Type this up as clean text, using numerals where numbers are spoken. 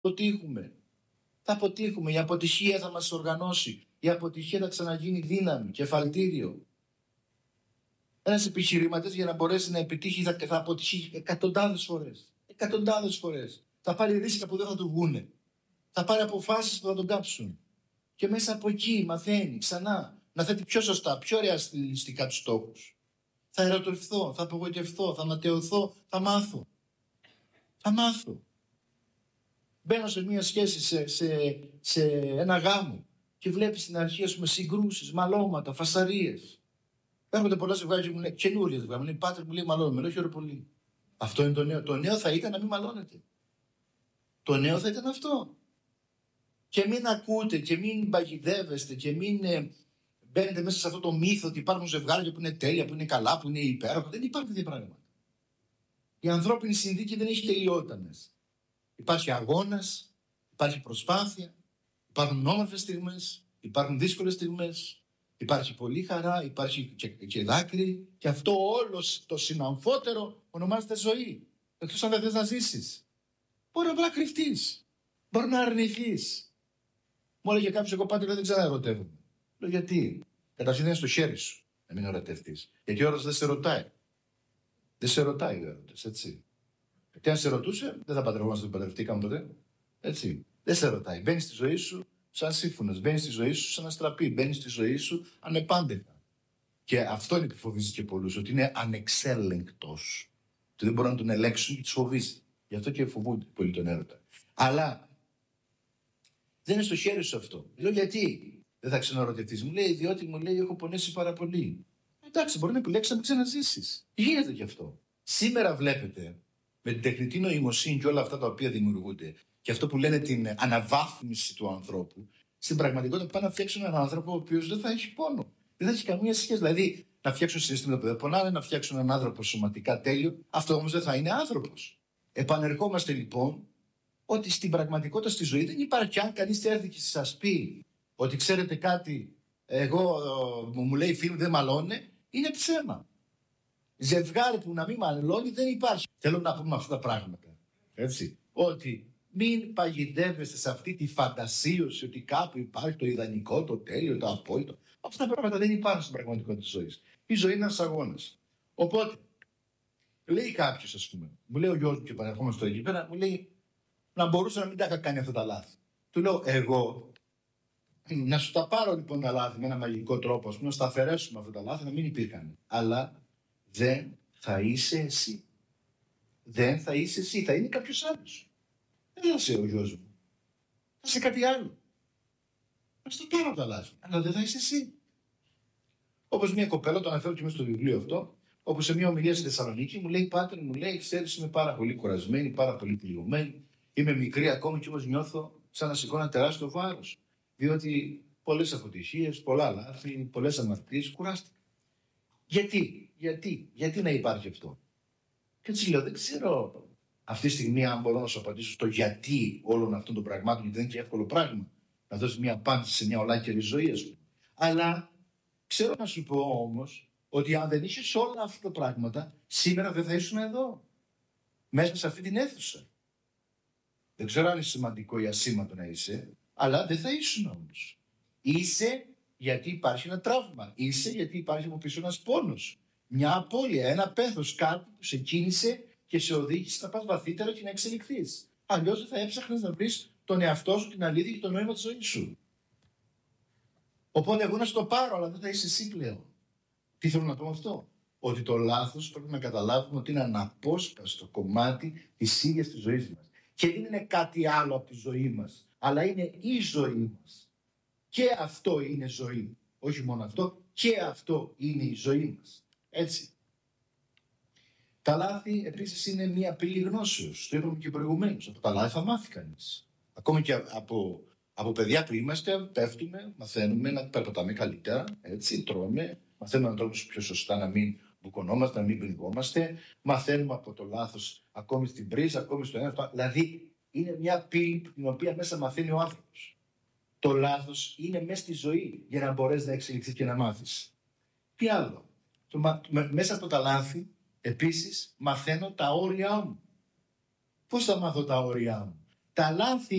αποτύχουμε. Θα αποτύχουμε. Η αποτυχία θα μας οργανώσει. Η αποτυχία θα ξαναγίνει δύναμη, κεφαλτήριο. Ένας επιχειρηματίας για να μπορέσει να επιτύχει θα αποτυχεί εκατοντάδες φορές. Εκατοντάδες φορές. Θα πάρει ρίσκα που δεν θα του βγούνε. Θα πάρει αποφάσεις που θα τον κάψουν. Και μέσα από εκεί μαθαίνει ξανά να θέτει πιο σωστά, πιο ρεαλιστικά τους στόχους. Θα ερωτευθώ, θα απογοητευθώ, θα ματαιωθώ, θα μάθω. Θα μάθω. Μπαίνω σε μια σχέση, σε ένα γάμο και βλέπεις στην αρχή, ας πούμε, συγκρούσεις, μαλώματα, φασαρίες. Έρχονται πολλά ζευγάρια και μου λένε, καινούριες ζευγάρια, μου λένε, πάτερ, μου λέει, μαλώνουμε. Λέω, χαίρομαι πολύ. Αυτό είναι το νέο. Το νέο θα ήταν να μην μαλώνετε. Το νέο θα ήταν αυτό. Και μην ακούτε και μην παγιδεύεστε και μην μπαίνετε μέσα σε αυτό το μύθο ότι υπάρχουν ζευγάρια που είναι τέλεια, που είναι καλά, που είναι υπέροχα. Δεν υπάρχουν τέτοια πράγματα. Η ανθρώπινη συνθήκη δεν έχει τελειότητα μέσα. Υπάρχει αγώνας, υπάρχει προσπάθεια, υπάρχουν όμορφες στιγμές, υπάρχουν δύσκολες στιγμές, υπάρχει πολλή χαρά, υπάρχει και δάκρυ και αυτό όλο το συναμφότερο ονομάζεται ζωή. Εκτός αν δεν θες να ζήσεις. Μπορεί να κρυφτείς, μπορεί να αρνηθείς. Μου έλεγε κάποιος, εγώ πάντα δεν ξαναερωτεύομαι. Λέω, γιατί? Καταρχήν είναι στο χέρι σου να μην ερωτευτείς. Γιατί ο έρωτας δεν σε ρωτάει. Δεν σε ρωτάει ο έρωτας, έτσι. Γιατί αν σε ρωτούσε, δεν θα παντρευόμαστε, δεν παντρευτήκαμε ποτέ. Έτσι. Δεν σε ρωτάει. Μπαίνει στη ζωή σου σαν σύμφωνος. Μπαίνει στη ζωή σου σαν αστραπή. Μπαίνει στη ζωή σου ανεπάντεχα. Και αυτό είναι που φοβίζει και πολλούς, ότι είναι ανεξέλεγκτος. Ότι δεν μπορούν να τον ελέγξουν και τους φοβίζει. Γι' αυτό και φοβούνται πολύ τον έρωτα. Αλλά δεν είναι στο χέρι σου αυτό. Λέω, γιατί δεν θα ξαναρωτηθείς? Μου λέει, διότι μου λέει, έχω πονέσει πάρα πολύ. Εντάξει, μπορεί να επιλέξεις να μην ξαναζήσεις. Γίνεται γι' αυτό. Σήμερα βλέπετε, με την τεχνητή νοημοσύνη και όλα αυτά τα οποία δημιουργούνται, και αυτό που λένε την αναβάθμιση του ανθρώπου, στην πραγματικότητα πάνε να φτιάξουν έναν άνθρωπο ο οποίος δεν θα έχει πόνο. Δεν θα έχει καμία σχέση. Δηλαδή, να φτιάξουν συστήματα που δεν πονάνε, να φτιάξουν έναν άνθρωπο σωματικά τέλειο, αυτό όμως δεν θα είναι άνθρωπος. Επανερχόμαστε λοιπόν ότι στην πραγματικότητα στη ζωή δεν υπάρχει. Αν κανείς έρθει και σας πει ότι ξέρετε κάτι, μου λέει φίλοι δεν μαλώνε, είναι ψέμα. Ζευγάρι που να μην μαλώνει δεν υπάρχει. Θέλω να πούμε αυτά τα πράγματα. Έτσι. Ότι μην παγιδεύεστε σε αυτή τη φαντασίωση ότι κάπου υπάρχει το ιδανικό, το τέλειο, το απόλυτο. Αυτά τα πράγματα δεν υπάρχουν στην πραγματικότητα της ζωής. Η ζωή είναι ένας αγώνας. Οπότε, λέει κάποιος, ας πούμε, μου λέει ο γιος μου και επανερχόμαστε εκεί πέρα, μου λέει, να μπορούσα να μην τα είχα κάνει αυτά τα λάθη. Του λέω, εγώ, να σου τα πάρω λοιπόν τα λάθη με ένα μαγικό τρόπο, ας πούμε, να στα αφαιρέσουμε αυτά τα λάθη, να μην υπήρχαν. Αλλά δεν θα είσαι εσύ. Δεν θα είσαι εσύ, θα είναι κάποιος άλλος. Δεν θα είσαι ο γιος μου. Θα είσαι κάτι άλλο. Να στα πάρω τα λάθη, αλλά δεν θα είσαι εσύ. Όπως μια κοπέλα, το αναφέρω και μέσα στο βιβλίο αυτό, όπου σε μια ομιλία στη Θεσσαλονίκη μου λέει, πάτερ, μου λέει, ξέρεις, είμαι πάρα πολύ κουρασμένη, πάρα πολύ πληγωμένη. Είμαι μικρή ακόμη και όμως νιώθω σαν να σηκώνω ένα τεράστιο βάρος. Διότι πολλές αποτυχίες, πολλά λάθη, πολλές αμαρτίες, κουράστηκα. Γιατί να υπάρχει αυτό? Και έτσι λέω, δεν ξέρω αυτή τη στιγμή αν μπορώ να σου απαντήσω στο γιατί όλων αυτών των πραγμάτων, γιατί δεν είναι και εύκολο πράγμα να δώσει μια απάντηση σε μια ολάκερη ζωή, ας πούμε. Αλλά ξέρω να σου πω όμως ότι αν δεν είχες όλα αυτά τα πράγματα, σήμερα δεν θα ήσουν εδώ, μέσα σε αυτή την αίθουσα. Δεν ξέρω αν είναι σημαντικό ή ασήμαντο να είσαι, αλλά δεν θα ήσουν όμως. Είσαι γιατί υπάρχει ένα τραύμα. Είσαι γιατί υπάρχει από πίσω ένας πόνος. Μια απώλεια, ένα πέθος, κάτι που σε κίνησε και σε οδήγησε να πας βαθύτερα και να εξελιχθείς. Αλλιώς δεν θα έψαχνες να βρεις τον εαυτό σου, την αλήθεια και το νόημα της ζωής σου. Οπότε εγώ να σου το πάρω, αλλά δεν θα είσαι εσύ πλέον. Τι θέλω να πω με αυτό? Ότι το λάθος πρέπει να καταλάβουμε ότι είναι αναπόσπαστο κομμάτι της ίδιας της ζωής μας. Και δεν είναι κάτι άλλο από τη ζωή μας, αλλά είναι η ζωή μας. Και αυτό είναι ζωή. Όχι μόνο αυτό, και αυτό είναι η ζωή μας. Έτσι. Τα λάθη επίσης είναι μια απειλή γνώσεως. Το είπαμε και προηγουμένως. Από τα λάθη θα μάθει κανείς. Ακόμη και από παιδιά που είμαστε, πέφτουμε, μαθαίνουμε να περπατάμε καλύτερα. Έτσι, τρώμε, μαθαίνουμε να τρώμε πιο σωστά, να μην μπουκωνόμαστε, να μην πληγόμαστε. Μαθαίνουμε από το λάθος ακόμη στην πρίζα, ακόμη στο ένα. Δηλαδή, είναι μια πύλη την οποία μέσα μαθαίνει ο άνθρωπος. Το λάθος είναι μέσα στη ζωή για να μπορέσει να εξελιχθείς και να μάθεις. Τι άλλο? Μέσα από τα λάθη, επίσης, μαθαίνω τα όρια μου. Πώς θα μάθω τα όρια μου? Τα λάθη